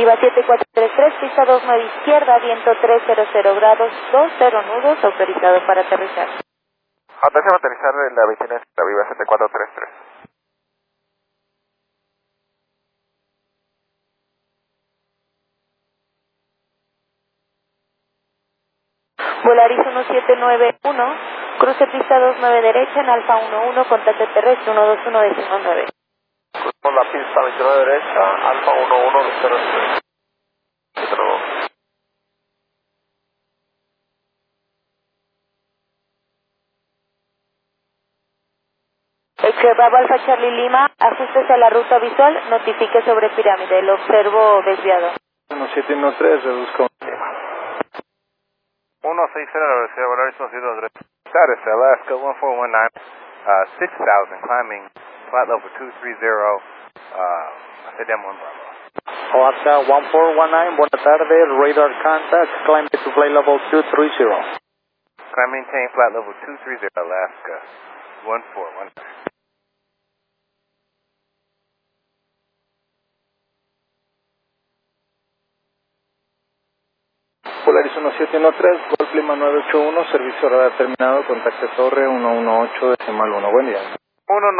Viva 7433, pista 29 izquierda, viento 300 grados, 20 nudos, autorizado para aterrizar. Autoriza para aterrizar en la 29 la Viva 7433. Volaris 1791, cruce pista 29 derecha en Alfa 11, contacto terrestre 121,9. Por la pista 29 derecha, Alfa 11, Bravo Alfa Charlie Lima, ajustes a la ruta visual, notifique sobre pirámide, lo observo desviado. 1713, reduzco. 160, la velocidad de Volaris 173. Status, Alaska 1419, 6000, climbing, flight level 230, hacia Demo en Bravo. Alaska 1419, buena tarde, radar contact, climb to flight level 230. Climb maintain flight level 230, Alaska 1419. Polaris 1713, Golf Lima 981, servicio radar terminado, contacto torre 118, decimal 1, buen día. 1